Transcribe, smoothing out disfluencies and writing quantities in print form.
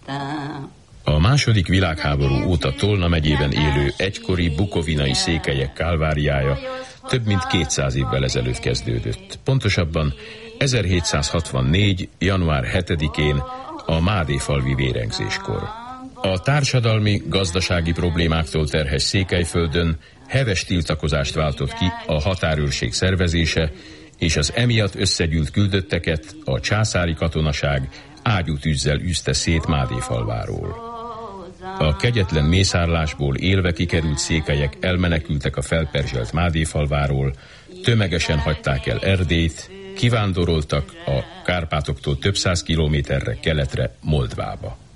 A második világháború óta Tolna megyében élő egykori bukovinai székelyek kálváriája több mint 200 évvel ezelőtt kezdődött. Pontosabban 1764. január 7-én a Mádéfalvi vérengzéskor. A társadalmi, gazdasági problémáktól terhes Székelyföldön heves tiltakozást váltott ki a határőrség szervezése, és az emiatt összegyűlt küldötteket a császári katonaság ágyútűzzel űzte szét Mádéfalváról. A kegyetlen mészárlásból élve kikerült székelyek elmenekültek a felperzselt Mádéfalváról, tömegesen hagyták el Erdélyt, kivándoroltak a Kárpátoktól több száz kilométerre keletre Moldvába.